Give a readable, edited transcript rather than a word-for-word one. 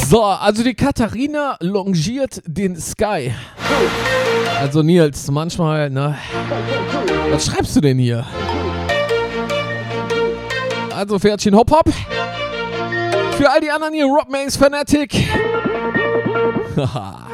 So, also die Katharina longiert den Sky. Also Nils, manchmal, ne? Was schreibst du denn hier? Also Pferdchen hopp hopp. Für all die anderen hier, Rob Maze Fanatic. Haha.